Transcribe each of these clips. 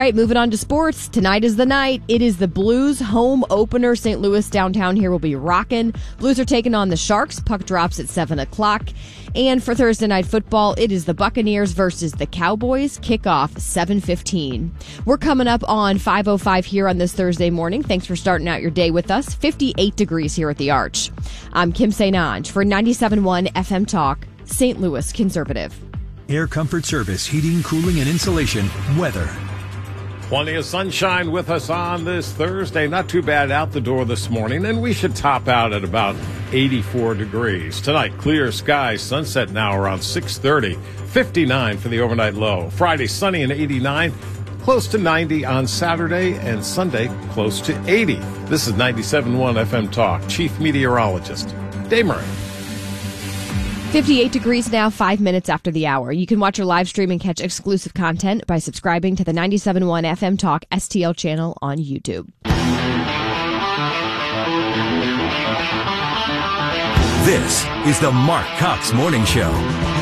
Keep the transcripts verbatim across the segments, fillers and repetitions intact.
All right, moving on to sports. Tonight is the night. It is the Blues home opener. Saint Louis downtown here will be rocking. Blues are taking on the Sharks. Puck drops at seven o'clock. And for Thursday night football, it is the Buccaneers versus the Cowboys. Kickoff seven fifteen. We're coming up on five oh five here on this Thursday morning. Thanks for starting out your day with us. fifty-eight degrees here at the Arch. I'm Kim Saint Ange for ninety-seven point one F M Talk, Saint Louis Conservative. Air Comfort Service, heating, cooling, and insulation. Weather. Plenty of sunshine with us on this Thursday. Not too bad out the door this morning, and we should top out at about eighty-four degrees. Tonight, clear skies, sunset now around six thirty, fifty-nine for the overnight low. Friday, sunny and eighty-nine, close to ninety on Saturday, and Sunday, close to eighty. This is ninety-seven point one F M Talk. Chief Meteorologist, Dave Murray. fifty-eight degrees now, five minutes after the hour. You can watch our live stream and catch exclusive content by subscribing to the ninety-seven point one F M Talk S T L channel on YouTube. This is the Mark Cox Morning Show.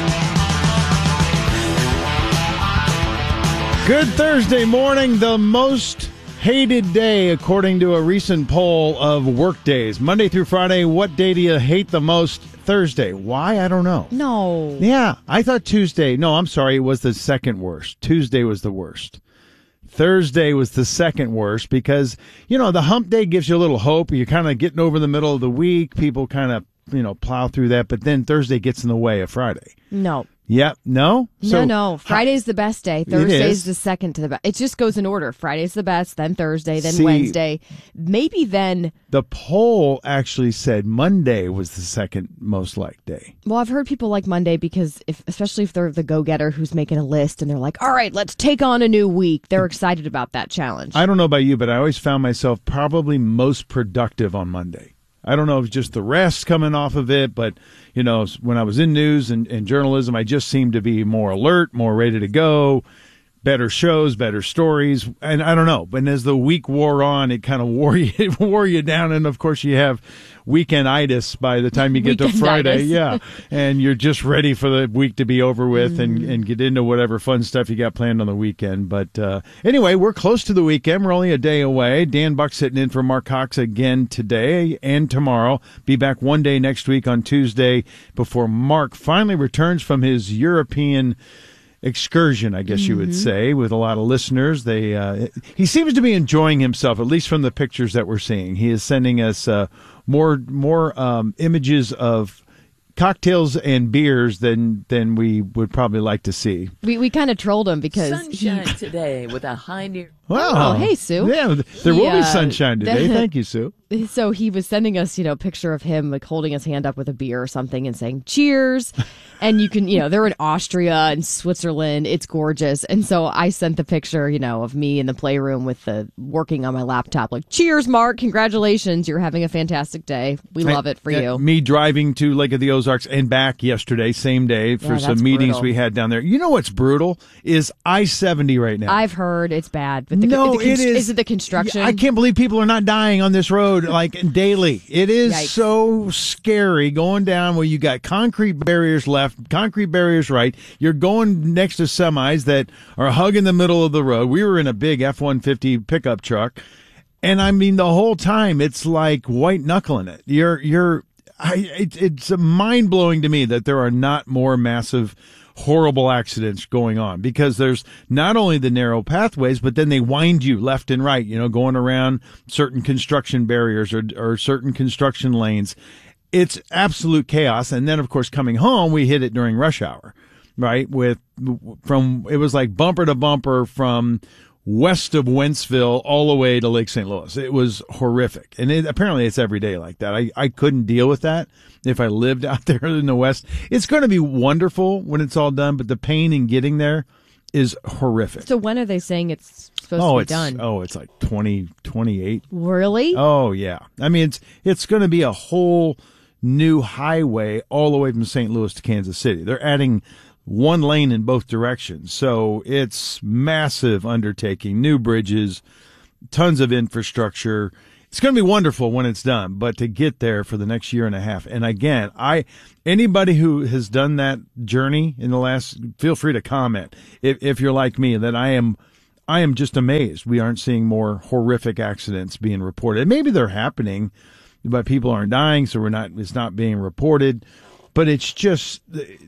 Good Thursday morning, the most hated day according to a recent poll of work days. Monday through Friday, what day do you hate the most? Thursday. Why? I don't know. No. Yeah, I thought Tuesday. No, I'm sorry. It was the second worst. Tuesday was the worst. Thursday was the second worst because, you know, the hump day gives you a little hope. You're kind of getting over the middle of the week. People kind of, you know, plow through that. But then Thursday gets in the way of Friday. No. Yep. No? So, no, no. Friday's the best day. Thursday's is. the second to the best. It just goes in order. Friday's the best, then Thursday, then See, Wednesday. Maybe then. The poll actually said Monday was the second most liked day. Well, I've heard people like Monday because, if, especially if they're the go-getter who's making a list and they're like, all right, let's take on a new week. They're excited about that challenge. I don't know about you, but I always found myself probably most productive on Monday. I don't know if it's just the rest coming off of it, but, you know, when I was in news and, and journalism, I just seemed to be more alert, more ready to go, better shows, better stories, and I don't know. But as the week wore on, it kind of wore you, wore you down, and, of course, you have weekenditis by the time you get to Friday. Yeah, and you're just ready for the week to be over with mm. and, and get into whatever fun stuff you got planned on the weekend. But uh, anyway, we're close to the weekend. We're only a day away. Dan Buck sitting in for Mark Cox again today and tomorrow. Be back one day next week on Tuesday before Mark finally returns from his European excursion, I guess mm-hmm. you would say, with a lot of listeners. They uh, he seems to be enjoying himself, at least from the pictures that we're seeing. He is sending us uh, more more um, images of cocktails and beers than than we would probably like to see. We we kind of trolled him because sunshine he... today with a high near. Wow. Oh, hey, Sue. Yeah, there he, will be uh, sunshine today. Thank you, Sue. So he was sending us, you know, a picture of him like holding his hand up with a beer or something and saying cheers. And you can, you know, they're in Austria and Switzerland. It's gorgeous. And so I sent the picture, you know, of me in the playroom with the working on my laptop. Like, cheers, Mark. Congratulations. You're having a fantastic day. We love I, it for uh, you. Me driving to Lake of the Ozarks and back yesterday, same day, for yeah, some meetings brutal. we had down there. You know what's brutal is I seventy right now. I've heard it's bad. But the, no, the, the, it is. Is it the construction? I can't believe people are not dying on this road like daily. It is Yikes. so scary going down where you got concrete barriers left, concrete barriers right. You're going next to semis that are hugging the middle of the road. We were in a big F one fifty pickup truck, and I mean the whole time it's like white knuckling it. You're you're. I, it, it's mind blowing to me that there are not more massive, horrible accidents going on, because there's not only the narrow pathways, but then they wind you left and right, you know, going around certain construction barriers or, or certain construction lanes. It's absolute chaos. And then, of course, coming home, we hit it during rush hour, right? With from it was like bumper to bumper from west of Wentzville all the way to Lake Saint Louis. It was horrific. And it, apparently it's every day like that. I, I couldn't deal with that if I lived out there in the West. It's going to be wonderful when it's all done, but the pain in getting there is horrific. So when are they saying it's supposed oh, to be it's, done? Oh, it's like twenty twenty-eight. Really? Oh, yeah. I mean, it's it's going to be a whole new highway all the way from Saint Louis to Kansas City. They're adding one lane in both directions. So it's massive undertaking, new bridges, tons of infrastructure. It's going to be wonderful when it's done, but to get there for the next year and a half. And again, I anybody who has done that journey in the last, feel free to comment if, if you're like me, that I am I am just amazed we aren't seeing more horrific accidents being reported. Maybe they're happening, but people aren't dying, so we're not. It's not being reported. But it's just,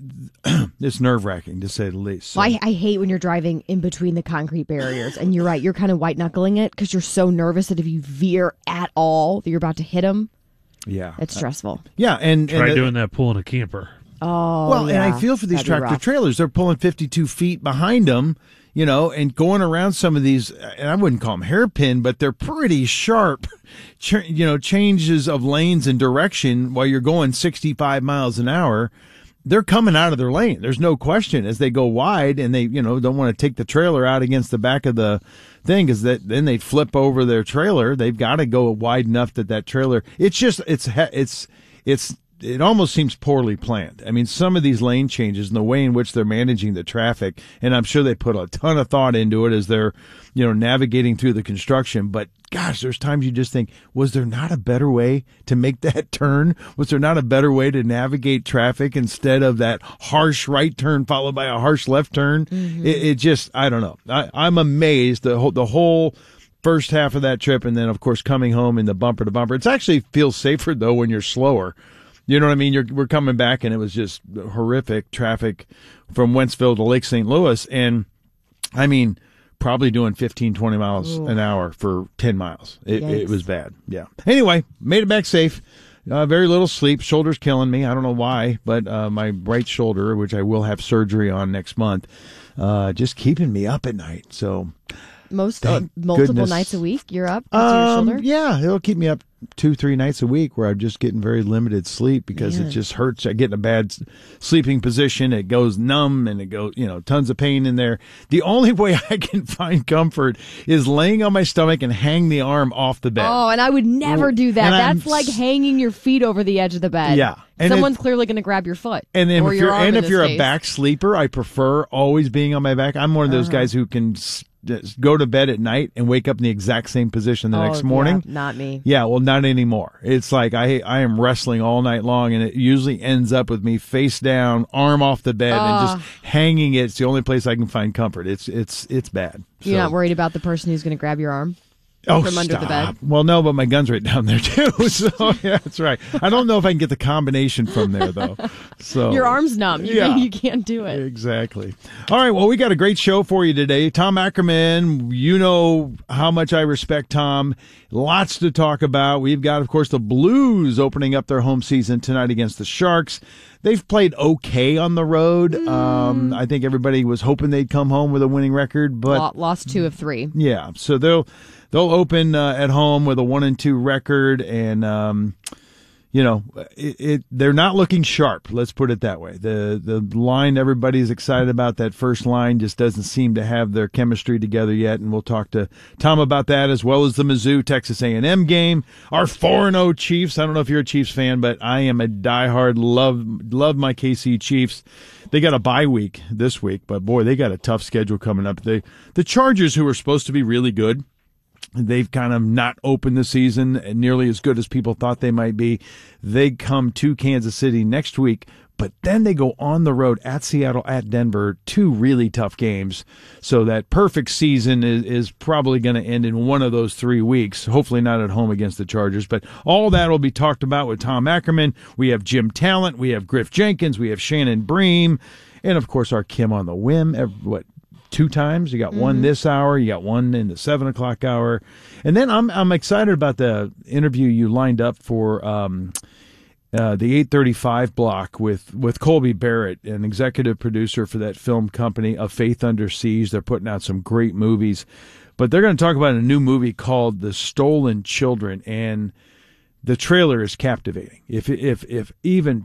it's nerve-wracking, to say the least. So. Well, I, I hate when you're driving in between the concrete barriers. And you're right, you're kind of white-knuckling it because you're so nervous that if you veer at all, that you're about to hit them. Yeah. It's stressful. Uh, yeah. and Try and, doing that pulling a camper. Oh, Well, yeah. and I feel for these That'd be tractor rough. trailers. They're pulling fifty-two feet behind them, you know, and going around some of these, and I wouldn't call them hairpin, but they're pretty sharp, ch- you know, changes of lanes and direction while you're going sixty-five miles an hour. They're coming out of their lane. There's no question as they go wide and they, you know, don't want to take the trailer out against the back of the thing because that then they flip over their trailer. They've got to go wide enough that that trailer, it's just, it's, it's, it's, it almost seems poorly planned. I mean, some of these lane changes and the way in which they're managing the traffic, and I'm sure they put a ton of thought into it as they're, you know, navigating through the construction. But gosh, there's times you just think, was there not a better way to make that turn? Was there not a better way to navigate traffic instead of that harsh right turn followed by a harsh left turn? Mm-hmm. It, it just, I don't know. I, I'm amazed the whole, the whole first half of that trip. And then of course coming home in the bumper to bumper. It actually feels safer though when you're slower. You know what I mean? You're, we're coming back, and it was just horrific traffic from Wentzville to Lake Saint Louis. And, I mean, probably doing fifteen, twenty miles Ooh. An hour for ten miles. It, it was bad. Yeah. Anyway, made it back safe. Uh, very little sleep. Shoulder's killing me. I don't know why, but uh, my right shoulder, which I will have surgery on next month, uh, just keeping me up at night. So Most uh, multiple goodness. nights a week, you're up to Um, your shoulder? yeah, it'll keep me up two, three nights a week where I'm just getting very limited sleep because Man. it just hurts. I get in a bad s- sleeping position. It goes numb and it goes, you know, tons of pain in there. The only way I can find comfort is laying on my stomach and hang the arm off the bed. Oh, and I would never do that. And I'm That's like s- hanging your feet over the edge of the bed. Yeah. And Someone's it- clearly going to grab your foot. And then or if your you're arm and in if you're this a case. back sleeper, I prefer always being on my back. I'm one of those Uh-huh. guys who can s- just go to bed at night and wake up in the exact same position the Oh, next morning. yeah, not me. Yeah, well, not anymore. It's like I I am wrestling all night long, and it usually ends up with me face down, arm off the bed, and just hanging it. It's the only place I can find comfort. It's it's it's bad. You're So- not worried about the person who's going to grab your arm Oh, from under the bed? stop. Well, no, but my gun's right down there too. So yeah, that's right. I don't know if I can get the combination from there though. So Your arm's numb. You, Yeah. you can't do it. Exactly. All right. Well, we got a great show for you today. Tom Ackerman, you know how much I respect Tom. Lots to talk about. We've got, of course, the Blues opening up their home season tonight against the Sharks. They've played okay on the road. Mm. Um, I think everybody was hoping they'd come home with a winning record, but Lo- Lost two of three. yeah. So they'll they'll open uh, at home with a one and two record, and um, you know, it, it they're not looking sharp. Let's put it that way. The the line everybody's excited about, that first line, just doesn't seem to have their chemistry together yet. And we'll talk to Tom about that, as well as the Mizzou Texas A and M game. Our four and oh Chiefs. I don't know if you're a Chiefs fan, but I am a diehard. Love love my K C Chiefs. They got a bye week this week, but boy, they got a tough schedule coming up. They the Chargers, who are supposed to be really good, they've kind of not opened the season nearly as good as people thought they might be. They come to Kansas City next week, but then they go on the road at Seattle, at Denver, two really tough games. So that perfect season is, is probably going to end in one of those three weeks, hopefully not at home against the Chargers. But all that will be talked about with Tom Ackerman. We have Jim Talent, we have Griff Jenkins, we have Shannon Bream, and of course our Kim on the Whim. Every, what, two times? You got one Mm-hmm. this hour, you got one in the seven o'clock hour. And then I'm I'm excited about the interview you lined up for um, uh, the eight thirty-five block with, with Colby Barrett, an executive producer for that film company, A Faith Under Siege. They're putting out some great movies. But they're going to talk about a new movie called The Stolen Children, and the trailer is captivating. If if if even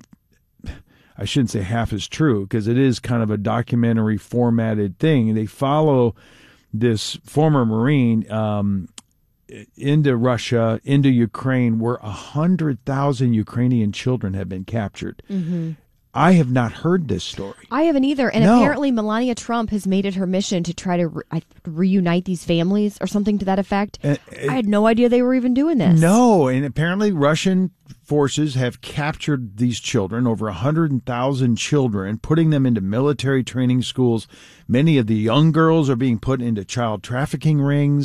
I shouldn't say half is true, because it is kind of a documentary formatted thing. They follow this former Marine um, into Russia, into Ukraine, where a hundred thousand Ukrainian children have been captured. Mm-hmm. I have not heard this story. I haven't either. And No. apparently Melania Trump has made it her mission to try to re- I- reunite these families or something to that effect. Uh, I had no idea they were even doing this. No, and apparently Russian forces have captured these children, over one hundred thousand children, putting them into military training schools. Many of the young girls are being put into child trafficking rings.